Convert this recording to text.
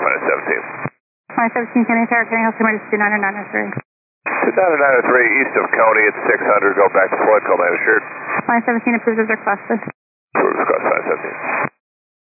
minus 17. Minus 17, County Tower, County Health Emergency 90903. 90903, east of County at 600, go back to Floyd, call man assured. Minus 17, approved as requested.